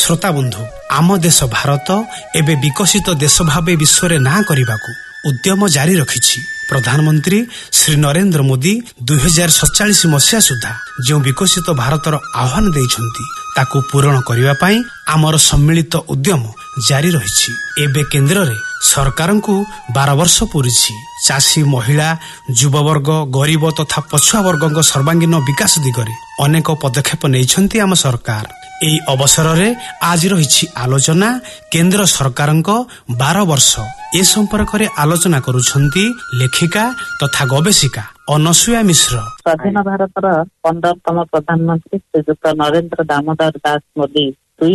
श्रोता बंधु आम देश भारत एबे विकसित देश भावे विश्व रे ना करबाकू उद्यम जारी रखिछि। प्रधानमंत्री श्री नरेंद्र मोदी 2047 मसीहा सुधा जो विकसित भारतर आह्वान देइछन्ति ताकू पूरण करिबा पई आमर सम्मिलित उद्यम जारी रहिछि। एबे केंद्र रे सरकारंकु 12 वर्ष पूरिछि। चाषी महिला युववर्ग गरीब तथा पछुआ वर्गक सर्वांगीन विकास दिगरे अनेक पदक्षेप नेइछन्ति आम सरकार। एई अवसर रे आज रहिछि आलोचना केंद्र सरकारंक 12 वर्ष ए संपर्क रे आलोचना करूछन्ति लेखिका तथा गवेषिका अनसुया मिश्र। स्वाधीन भारतर 15तम प्रधानमंत्री श्रीयुक्त नरेंद्र दामोदर दास मोदी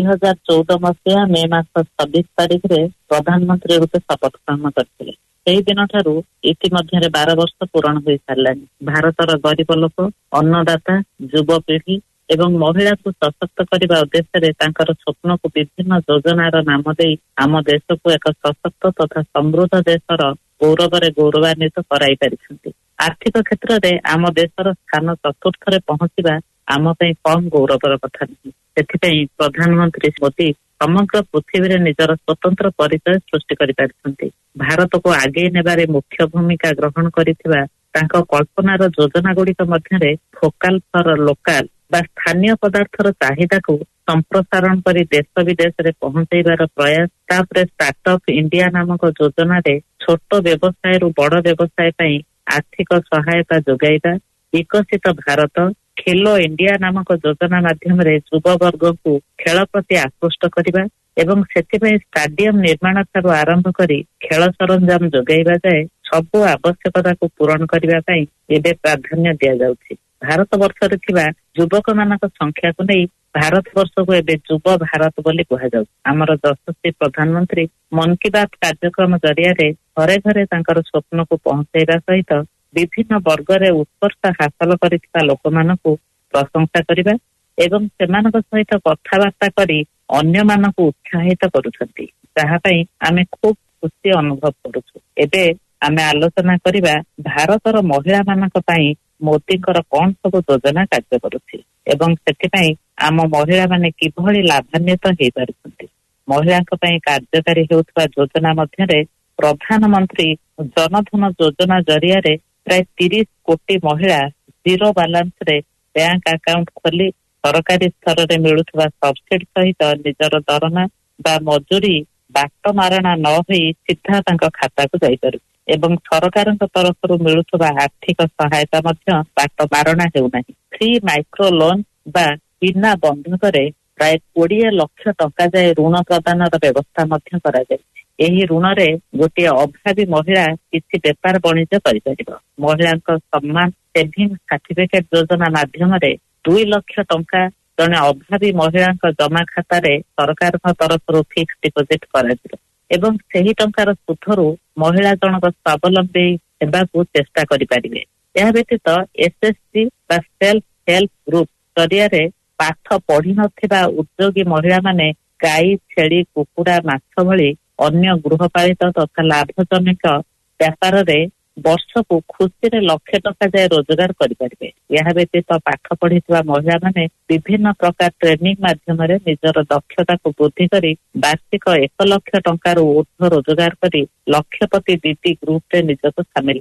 2014 मसीहा मे मास 26 तारिख रे प्रधानमंत्री रूपे शपथ ग्रहण करथिले। सेही दिन ठारू इतिमध्ये 12 वर्ष पूर्ण होई सारलानी। भारतर गरीब लोक अन्नदाता युवपीढ़ी एवं महिला को सशक्त करने उद्देश्य तांकर स्वप्न को विभिन्न योजनार नाम दे आम देश को एक सशक्त तथा समृद्ध देशर गौरव गौरवान्वित कराई पारिछन्ति। आर्थिक क्षेत्र में आम देशर स्थान चतुर्थ रे पहुंचीबा आम पई कम गौरवर कथा नहीं। सेथिपई प्रधानमंत्री मोदी समग्र पृथ्वी में निजर स्वतंत्र परिचय सृष्टि करि पारिछन्ति। भारत को आगे नेबारे मुख्य भूमिका ग्रहण करिथिबा तांको कल्पनार योजना गुड़िक मध्यरे फोकाल फॉर लोकाल बा स्थानीय पदार्थर चाहिदा को संप्रसारण करी देश विदेश रे पहुंचाइबार प्रयास, तापरे स्टार्टअप इंडिया नामक योजना रे छोट व्यवसाय रु बड़ व्यवसाय पई आर्थिक सहायता जोगाइबा, विकसित भारत खेलो इंडिया नामक योजना माध्यम रे युवा वर्ग को खेल प्रति आकृष्ट करिबा एवं सेतिपई स्टाडियम निर्माण ठारू आरंभ करी खेल सरंजाम जोगाइबा जाए सबु आवश्यकता को पूरण करिबा पई एबे प्राधान्य दिया जाउछि। भारत वर्ष रे थिबा युवक मानक संख्या को नहीं भारत वर्ष को एबे युव भारत बोली कहा जाउछि। हमर यशस्वी प्रधानमंत्री मन की बात कार्यक्रम जरिया रे घरे घरे तांकर स्वप्न को पहुंचाइबा सहित विभिन्न वर्ग रे उत्कर्ष हासिल करिथिबा लोक मानकु प्रशंसा करिबा एवं सेमानक सहित कथावार्ता करी अन्य मानकु उत्साहित करूछन्ति, जहा पई आमे खूब खुशी अनुभव करूछु। एबे आमे आलोचना करिबा भारतर महिला मानक पई मोदींकर कौन सब योजना कार्य करुछि एवं सेथिपई आम महिला माने किभଳି लाभान्वित हेइ पारुछन्ति। महिलांक पई कार्यकारी हेउथबा योजना मध्यरे प्रधानमंत्री जनधन योजना जरिया रे प्राय 30 कोटी महिला जीरो बैलेंस रे बैंक अकाउंट खोली सरकारी स्तर रे मिलुथबा सब्सिडी सहित निजर दरमा बा मजूरी बाट मारणा न होई सीधा तांक खाता को जाई पारु एवं सरकार तरफ मिलुथबा आर्थिक सहायता मध्य बाट मारणा हेउनाही। फ्री माइक्रो लोन बा बिना बंधक रे प्राय 20 लाख टंका जाए ऋण प्रदान व्यवस्था मध्य करा जाय। एही ऋण रे गोटे अभावी महिला किसी व्यापार वाणिज्य करि परिबो। महिलांक सम्मान सेविंग सर्टिफिकेट योजना माध्यम रे 2 लाख टंका जने अभावी महिलांक जमा खाता रे सरकार तरफ फिक्स डिपोजिट कराଯିବ एवं सही टंकार सुधरू महिला जनक स्वावलंबी हेबाकू चेष्टा करि परिबे। यह व्यतीत एसएसजी बा सेल्फ हेल्प ग्रुप जरिया रे पाठ पढ़ी नथिबा उद्योगी महिला माने गाई छेली कुकुड़ा माछ भली अन्य गृहपालित तथा लाभजनक व्यापार रे वर्ष को खुशी रे लाख टंका जाए रोजगार करि परिबे। यह व्यतीत पाठ पढ़िथिबा महिला माने विभिन्न प्रकार ट्रेनिंग माध्यम रे निजर दक्षता को वृद्धि करी वार्षिक 1 लाख टंका ऊर्ध्व रोजगार करी लक्षपति दीदी ग्रुप रे निजको शामिल